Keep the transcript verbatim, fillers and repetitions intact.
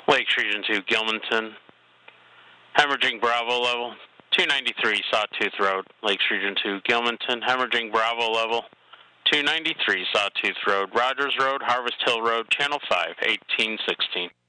Lakes Region two, Gilmanton. Hemorrhaging Bravo level, two ninety-three Sawtooth Road, Lakes Region two, Gilmanton. Hemorrhaging Bravo level, two ninety-three Sawtooth Road, Rogers Road, Harvest Hill Road, Channel five, eighteen sixteen.